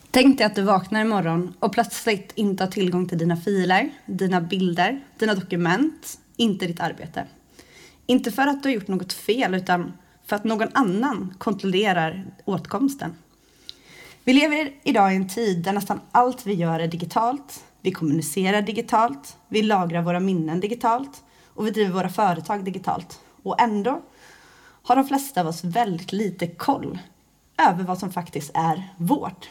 Tänk dig att du vaknar imorgon och plötsligt inte har tillgång till dina filer, dina bilder, dina dokument, inte ditt arbete. Inte för att du har gjort något fel utan för att någon annan kontrollerar åtkomsten. Vi lever idag i en tid där nästan allt vi gör är digitalt. Vi kommunicerar digitalt, vi lagrar våra minnen digitalt och vi driver våra företag digitalt. Och ändå har de flesta av oss väldigt lite koll över vad som faktiskt är vårt.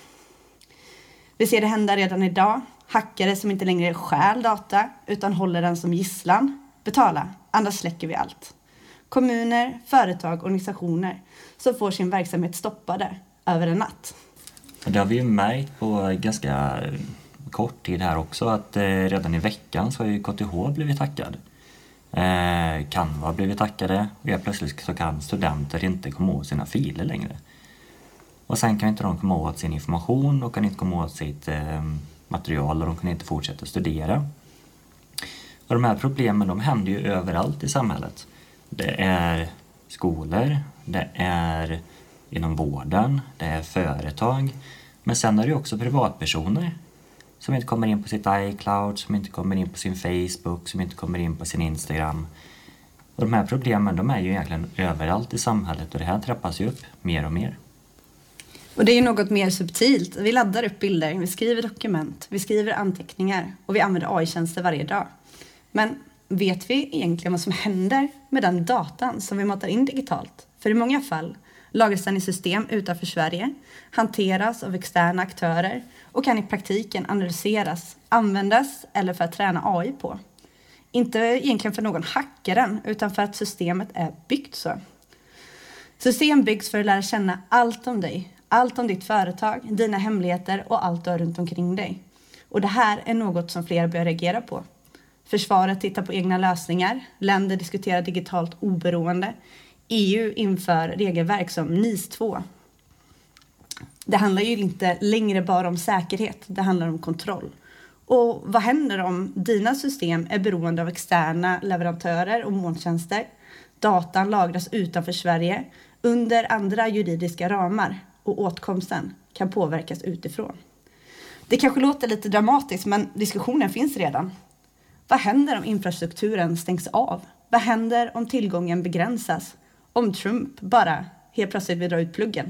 Vi ser det hända redan idag. Hackare som inte längre stjäl data utan håller den som gisslan. Betala, annars släcker vi allt. Kommuner, företag, organisationer som får sin verksamhet stoppade över en natt. Det har vi ju märkt på ganska kort tid här också att redan i veckan så har ju KTH blivit hackad. Canva har blivit hackade och helt plötsligt så kan studenter inte komma åt sina filer längre. Och sen kan inte de komma åt sin information och kan inte komma åt sitt material och de kan inte fortsätta studera. Och de här problemen de händer ju överallt i samhället. Det är skolor, det är inom vården, det är företag. Men sen är det också privatpersoner som inte kommer in på sitt iCloud, som inte kommer in på sin Facebook, som inte kommer in på sin Instagram. Och de här problemen de är ju egentligen överallt i samhället och det här trappas ju upp mer och mer. Och det är ju något mer subtilt. Vi laddar upp bilder, vi skriver dokument, vi skriver anteckningar och vi använder AI-tjänster varje dag. Men vet vi egentligen vad som händer med den datan som vi matar in digitalt? För i många fall lagras den i system utanför Sverige, hanteras av externa aktörer och kan i praktiken analyseras, användas eller för att träna AI på. Inte egentligen för någon hackar den utan för att systemet är byggt så. System byggs för att lära känna allt om dig. Allt om ditt företag, dina hemligheter och allt du har runt omkring dig. Och det här är något som fler börjar reagera på. Försvaret tittar på egna lösningar. Länder diskuterar digitalt oberoende. EU inför regelverk som NIS 2. Det handlar ju inte längre bara om säkerhet. Det handlar om kontroll. Och vad händer om dina system är beroende av externa leverantörer och molntjänster? Datan lagras utanför Sverige under andra juridiska ramar. Och åtkomsten kan påverkas utifrån. Det kanske låter lite dramatiskt men diskussionen finns redan. Vad händer om infrastrukturen stängs av? Vad händer om tillgången begränsas? Om Trump bara helt plötsligt vill dra ut pluggen?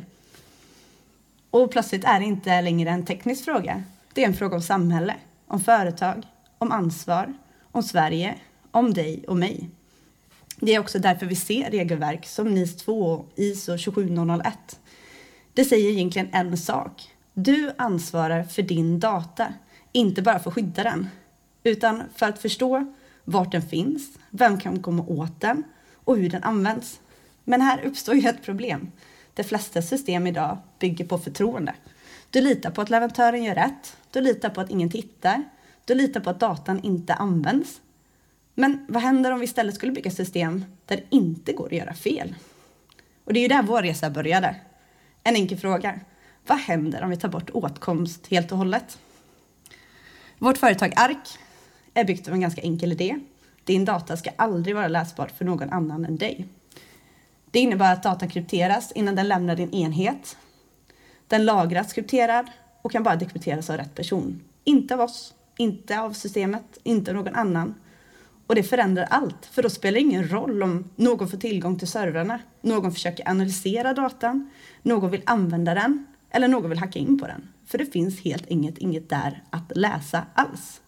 Och plötsligt är det inte längre en teknisk fråga. Det är en fråga om samhälle, om företag, om ansvar, om Sverige, om dig och mig. Det är också därför vi ser regelverk som NIS 2 och ISO 27001. Det säger egentligen en sak. Du ansvarar för din data, inte bara för att skydda den, utan för att förstå vart den finns, vem kan komma åt den och hur den används. Men här uppstår ju ett problem. De flesta system idag bygger på förtroende. Du litar på att leverantören gör rätt, du litar på att ingen tittar, du litar på att datan inte används. Men vad händer om vi istället skulle bygga system där det inte går att göra fel? Och det är ju där vår resa började. En enkel fråga. Vad händer om vi tar bort åtkomst helt och hållet? Vårt företag ARK är byggt av en ganska enkel idé. Din data ska aldrig vara läsbar för någon annan än dig. Det innebär att datan krypteras innan den lämnar din enhet. Den lagras krypterad och kan bara dekrypteras av rätt person. Inte av oss, inte av systemet, inte av någon annan. Och det förändrar allt, för då spelar det ingen roll om någon får tillgång till servrarna, någon försöker analysera datan, någon vill använda den eller någon vill hacka in på den. För det finns helt inget där att läsa alls.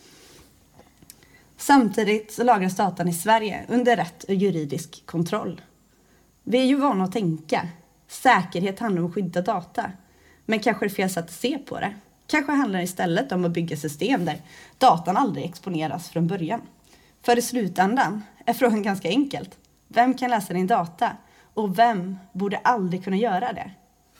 Samtidigt så lagras datan i Sverige under rätt juridisk kontroll. Vi är ju vana att tänka. Säkerhet handlar om att skydda data. Men kanske är det fel sätt att se på det. Kanske handlar det istället om att bygga system där datan aldrig exponeras från början. För i slutändan är frågan ganska enkelt. Vem kan läsa din data? Och vem borde aldrig kunna göra det?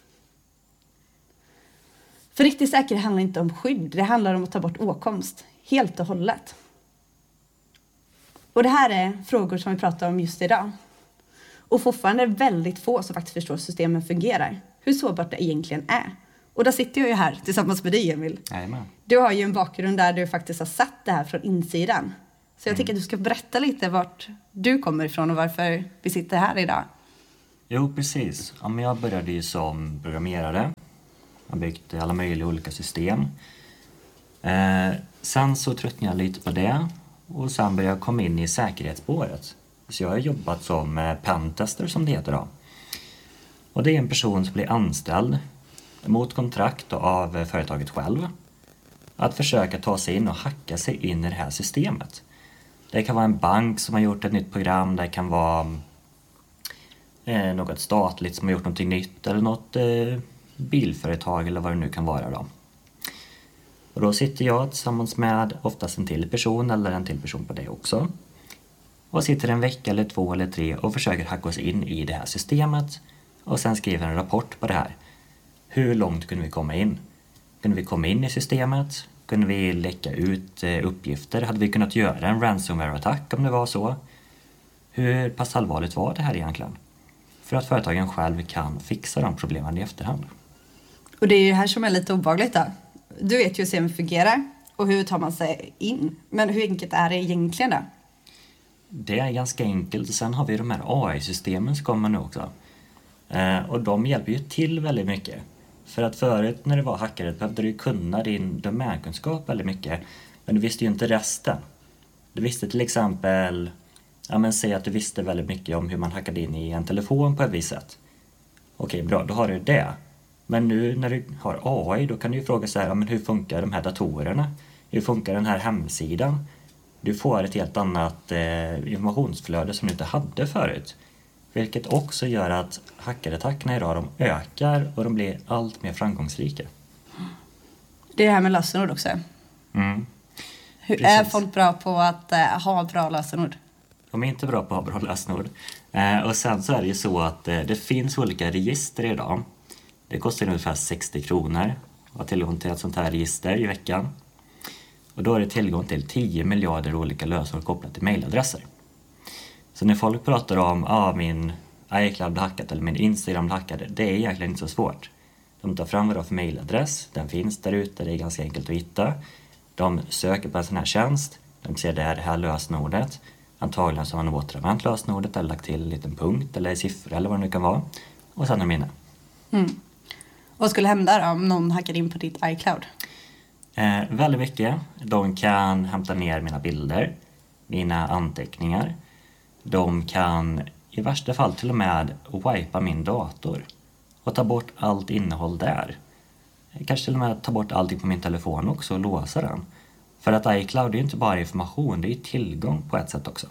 För riktig säkerhet handlar inte om skydd. Det handlar om att ta bort åtkomst. Helt och hållet. Och det här är frågor som vi pratar om just idag. Och fortfarande är det väldigt få som faktiskt förstår hur systemen fungerar. Hur sårbart det egentligen är. Och där sitter jag ju här tillsammans med dig, Emil. Jajamän. Du har ju en bakgrund där du faktiskt har sett det här från insidan. Så jag tycker att du ska berätta lite vart du kommer ifrån och varför vi sitter här idag. Jo, precis. Ja, men jag började ju som programmerare. har byggt alla möjliga olika system. Sen så tröttnade jag lite på det och sen började jag komma in i säkerhetsspåret. Så jag har jobbat som pentester som det heter då. Och det är en person som blir anställd mot kontrakt av företaget själv att försöka ta sig in och hacka sig in i det här systemet. Det kan vara en bank som har gjort ett nytt program, det kan vara något statligt som har gjort någonting nytt eller något bilföretag eller vad det nu kan vara då. Och då sitter jag tillsammans med oftast en till person eller en till person på det också. Och sitter en vecka eller 2 eller 3 och försöker hacka oss in i det här systemet. Och sen skriver en rapport på det här. Hur långt kunde vi komma in? Kunde vi komma in i systemet? Kunde vi läcka ut uppgifter? Hade vi kunnat göra en ransomware-attack om det var så? Hur pass allvarligt var det här egentligen? För att företagen själv kan fixa de problemen i efterhand. Och det är ju här som är lite obehagligt då. Du vet ju hur systemet fungerar och hur tar man sig in. Men hur enkelt är det egentligen då? Det är ganska enkelt. Och sen har vi de här AI-systemen som kommer nu också. Och de hjälper ju till väldigt mycket. För att förut när det var hackare behövde du kunna din domänkunskap väldigt mycket. Men du visste ju inte resten. Du visste till exempel, säg att du visste väldigt mycket om hur man hackade in i en telefon på ett visst sätt. Okej, bra, då har du det. Men nu när du har AI då kan du ju fråga så här, men hur funkar de här datorerna? Hur funkar den här hemsidan? Du får ett helt annat informationsflöde som du inte hade förut. Vilket också gör att hackerattackerna idag de ökar och de blir allt mer framgångsrika. Det är det här med lösenord också. Hur Precis. är folk bra på att ha bra lösenord? De är inte bra på att ha bra lösenord. Och sen så är det ju så att det finns olika register idag. Det kostar ungefär 60 kronor att ha tillgång till ett sånt här register i veckan. Och då är det tillgång till 10 miljarder olika lösenord kopplat till mailadresser. Så när folk pratar om min iCloud blir hackad eller min Instagram blir hackad, det är egentligen inte så svårt. De tar fram vad det för mailadress, den finns där ute, det är ganska enkelt att hitta. De söker på en sån här tjänst, de ser det här lösenordet. Antagligen så har man återanvänt lösenordet eller lagt till en liten punkt eller siffror eller vad det nu kan vara. Och sen är de inne. Vad skulle hända då om någon hackar in på ditt iCloud? Väldigt mycket. De kan hämta ner mina bilder, mina anteckningar. De kan i värsta fall till och med wipa min dator och ta bort allt innehåll där. Kanske till och med ta bort allting på min telefon också och låsa den. För att iCloud är ju inte bara information, det är tillgång på ett sätt också.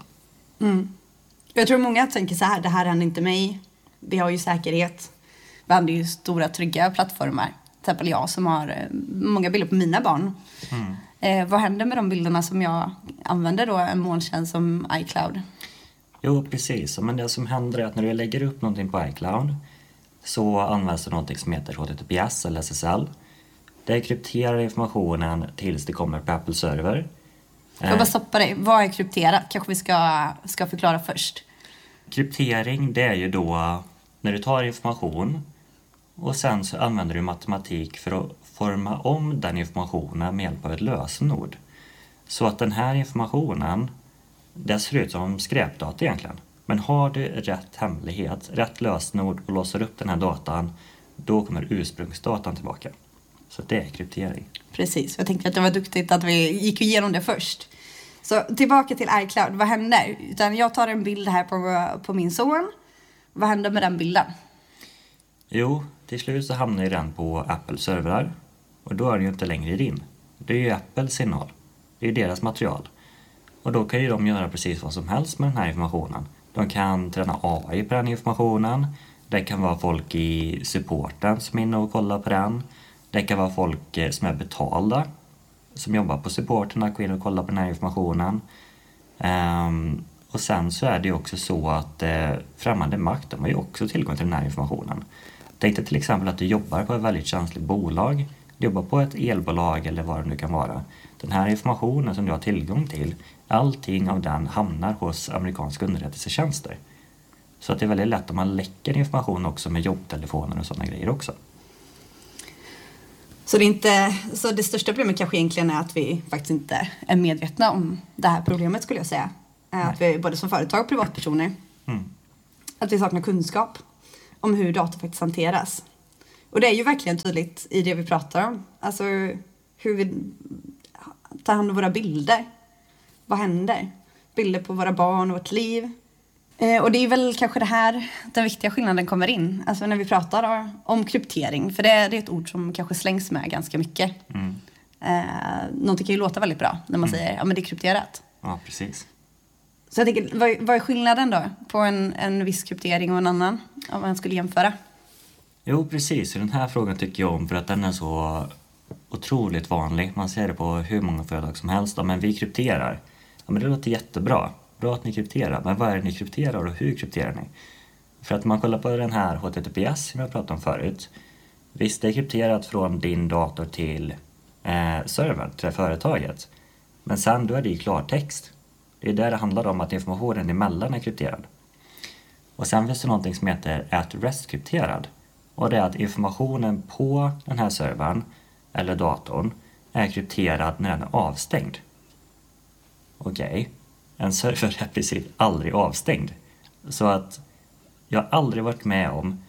Jag tror många tänker så här, det här händer inte mig. Vi har ju säkerhet. Vi använder ju stora trygga plattformar. Till exempel jag som har många bilder på mina barn. Vad händer med de bilderna som jag använder då en molntjänst som iCloud? Jo, precis. Men det som händer är att när du lägger upp någonting på iCloud så används det någonting som heter HTTPS eller SSL. Det krypterar informationen tills det kommer på Apple server. Jag bara stoppa dig. Vad är krypterat? Kanske vi ska förklara först. Kryptering, det är ju då när du tar information och sen så använder du matematik för att forma om den informationen med hjälp av ett lösenord. Så att den här informationen, det ser ut som skräpdata egentligen. Men har du rätt hemlighet, rätt lösenord och låser upp den här datan, då kommer ursprungsdatan tillbaka. Så det är kryptering. Precis, jag tänkte att det var duktigt att vi gick igenom det först. Så tillbaka till iCloud, vad händer? Utan jag tar en bild här på min son. Vad händer med den bilden? Jo, till slut så hamnar ju den på Apples servrar. Och då är den ju inte längre din. Det är ju Apples innehåll. Det är ju deras material. Och då kan ju de göra precis vad som helst med den här informationen. De kan träna AI på den informationen. Det kan vara folk i supporten som är inne och kollar på den. Det kan vara folk som är betalda, som jobbar på supporten och går in och kollar på den här informationen. Och sen så är det ju också så att främmande makt, de har ju också tillgång till den här informationen. Tänk dig till exempel att du jobbar på ett väldigt känsligt bolag, du jobbar på ett elbolag eller vad det nu kan vara. Den här informationen som du har tillgång till, allting av den hamnar hos amerikanska underrättelsetjänster. Så att det är väldigt lätt om man läcker information också med jobbtelefoner och sådana grejer också. Så det största problemet kanske egentligen är att vi faktiskt inte är medvetna om det här problemet, skulle jag säga. Att vi, både som företag och privatpersoner, att vi saknar kunskap om hur data faktiskt hanteras. Och det är ju verkligen tydligt i det vi pratar om. Alltså hur vi tar hand om våra bilder. Vad händer? Bilder på våra barn och vårt liv. Och det är väl kanske det här den viktiga skillnaden kommer in. Alltså när vi pratar om kryptering. För det är ett ord som kanske slängs med ganska mycket. Någonting kan ju låta väldigt bra när man säger, ja men det är krypterat. Ja, precis. Så jag tänker, vad är skillnaden då på en viss kryptering och en annan? Om man skulle jämföra. Jo, precis. Den här frågan tycker jag om för att den är så otroligt vanlig. Man ser det på hur många företag som helst. Ja, men vi krypterar. Ja, men det låter jättebra. Bra att ni krypterar. Men vad är det ni krypterar och hur krypterar ni? För att man kollar på den här HTTPS som jag pratade om förut. Visst, det är krypterat från din dator till servern, till företaget. Men sen då är det i klartext. Det är där det handlar om att informationen emellan är krypterad. Och sen finns det någonting som heter at-rest-krypterad. Och det är att informationen på den här servern eller datorn är krypterad när den är avstängd. Okej. En server är precis aldrig avstängd. Så att jag har aldrig varit med om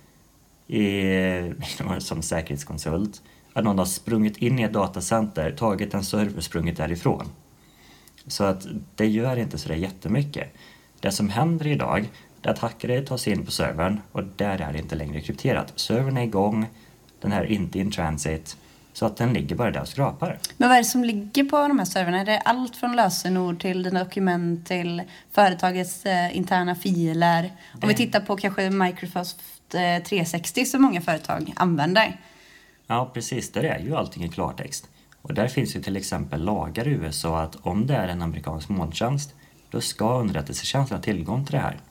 som säkerhetskonsult att någon har sprungit in i ett datacenter, tagit en server, sprungit därifrån. Så att det gör inte så där jättemycket. Det som händer idag är att hackare tar sig in på servern och där är det inte längre krypterat. Servern är igång, den här är inte in transit, så att den ligger bara där och skrapar. Men vad är det som ligger på de här serverna? Är det allt från lösenord till dina dokument till företagets interna filer? Om vi tittar på kanske Microsoft 360 som många företag använder. Ja, precis. Där är ju allting i klartext. Och där finns ju till exempel lagar i USA att om det är en amerikansk molntjänst, då ska underrättelsetjänsten ha tillgång till det här.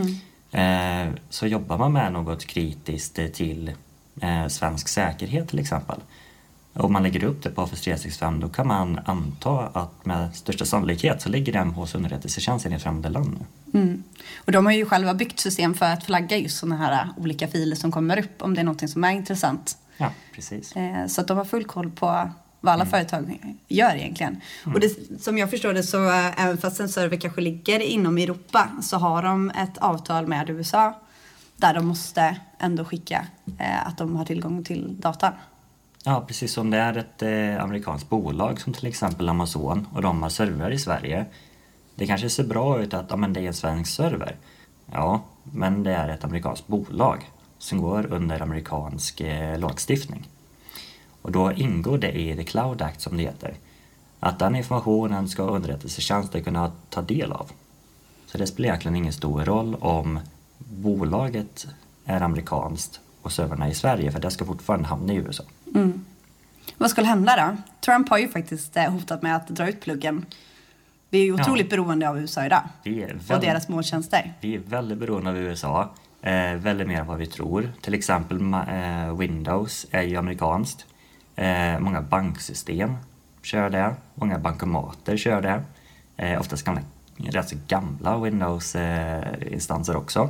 Så jobbar man med något kritiskt till svensk säkerhet till exempel, och man lägger upp det på Office 365, då kan man anta att med största sannolikhet så ligger den hos underrättelsetjänsten i ett främmande land. Och de har ju själva byggt system för att flagga just sådana här olika filer som kommer upp om det är något som är intressant. Ja, precis. Så att de har full koll på vad alla företag gör egentligen. Och det, som jag förstår det, så även fast en server kanske ligger inom Europa, så har de ett avtal med USA där de måste ändå skicka att de har tillgång till data. Ja, precis som det är ett amerikanskt bolag som till exempel Amazon och de har servrar i Sverige. Det kanske ser bra ut att men det är en svensk server. Ja, men det är ett amerikanskt bolag som går under amerikansk lagstiftning. Och då ingår det i The Cloud Act som det heter. Att den informationen ska underrättelsetjänster kunna ta del av. Så det spelar egentligen ingen stor roll om bolaget är amerikanskt och serverna i Sverige, för det ska fortfarande hamna i USA. Vad skulle hända då? Trump har ju faktiskt hotat med att dra ut pluggen. Vi är ju otroligt beroende av USA idag. Och deras molntjänster. Vi är väldigt beroende av USA. Väldigt mer än vad vi tror. Till exempel Windows är ju amerikanskt. Många banksystem kör det. Många bankomater kör det. Oftast rätt så gamla Windows-instanser också.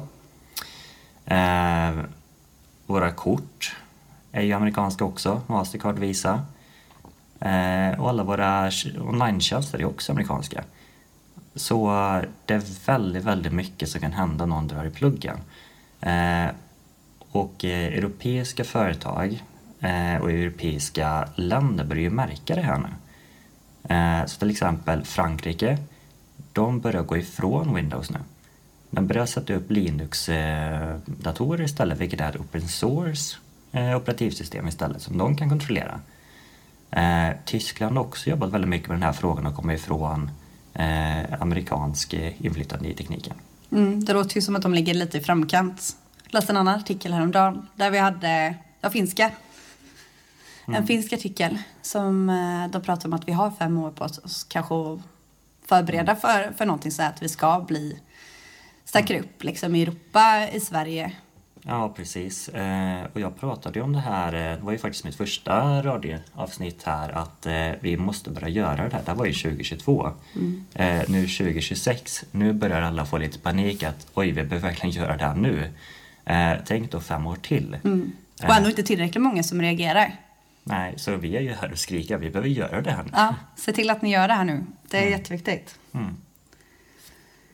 Våra kort är ju amerikanska också. Mastercard, Visa. Och alla våra online-tjänster är också amerikanska. Så det är väldigt, väldigt mycket som kan hända någon drar i pluggen. Och europeiska företag och europeiska länder börjar ju märka det här nu. Så till exempel Frankrike, de börjar gå ifrån Windows nu. De börjar sätta upp Linux-datorer istället, vilket är open source operativsystem istället som de kan kontrollera. Tyskland har också jobbat väldigt mycket med den här frågan och kommer ifrån amerikansk inflytande i tekniken. Det låter ju som att de ligger lite i framkant. Jag läste en annan artikel häromdagen där vi hade finska. En finsk artikel som de pratar om att vi har 5 år på oss kanske att förbereda för någonting så att vi ska bli starkare upp liksom i Europa, i Sverige. Ja, precis. Och jag pratade ju om det här, det var ju faktiskt mitt första radioavsnitt här, att vi måste börja göra det här. Det här var ju 2022. Nu 2026, nu börjar alla få lite panik att oj, vi behöver verkligen göra det här nu. Tänk då 5 år till. Och ändå inte tillräckligt många som reagerar. Nej, så vi är ju här och skriker, vi behöver göra det här nu. Ja, se till att ni gör det här nu. Det är jätteviktigt.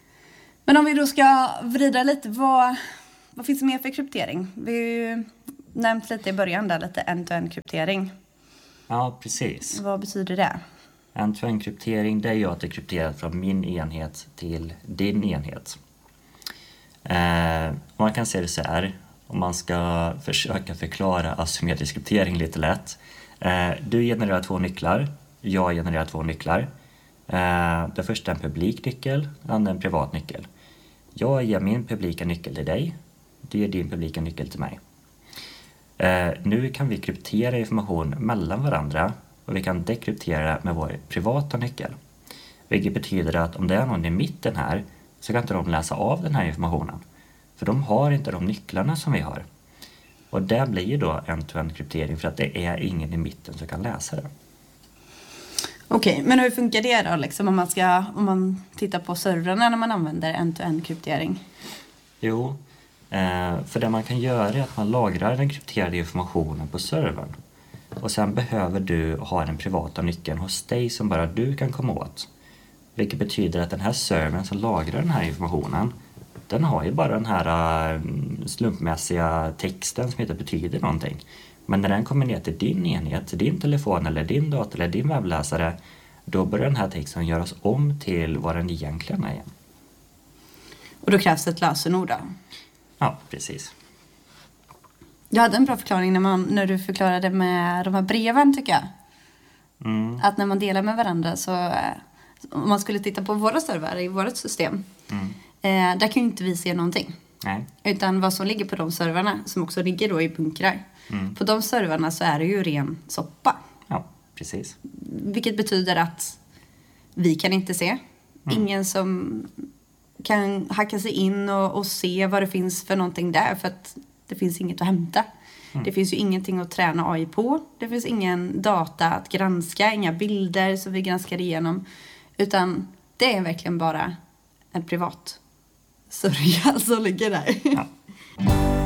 Men om vi då ska vrida lite, vad finns det mer för kryptering? Vi har ju nämnt lite i början där, lite end-to-end-kryptering. Ja, precis. Vad betyder det? End-to-end-kryptering, det är ju att det är krypterat från min enhet till din enhet. Man kan se det så här, om man ska försöka förklara asymmetrisk kryptering lite lätt. Du genererar 2 nycklar, jag genererar 2 nycklar. Det första är en publik nyckel, det andra är en privat nyckel. Jag ger min publika nyckel till dig, du ger din publika nyckel till mig. Nu kan vi kryptera information mellan varandra och vi kan dekryptera med vår privata nyckel. Vilket betyder att om det är någon i mitten här så kan inte de läsa av den här informationen. För de har inte de nycklarna som vi har. Och det blir ju då end-to-end kryptering för att det är ingen i mitten som kan läsa det. Okej, men hur funkar det då liksom, om man tittar på servrarna när man använder end-to-end kryptering? Jo, för det man kan göra är att man lagrar den krypterade informationen på servern. Och sen behöver du ha den privata nyckeln hos dig som bara du kan komma åt. Vilket betyder att den här servern som lagrar den här informationen, den har ju bara den här slumpmässiga texten som inte betyder någonting. Men när den kommer ner till din enhet, till din telefon eller din dator eller din webbläsare, då börjar den här texten göras om till vad den egentligen är igen. Och då krävs ett lösenord då? Ja, precis. Jag hade en bra förklaring när du förklarade med de här breven, tycker jag. Att när man delar med varandra så... Om man skulle titta på våra servrar i vårt system, där kan ju inte vi se någonting. Nej. Utan vad som ligger på de servrarna, som också ligger då i bunkrar. På de servrarna så är det ju ren soppa. Ja, precis. Vilket betyder att vi kan inte se. Ingen som kan hacka sig in och se vad det finns för någonting där. För att det finns inget att hämta. Det finns ju ingenting att träna AI på. Det finns ingen data att granska. Inga bilder som vi granskar igenom. Utan det är verkligen bara en privat sörja som ligger där. Ja.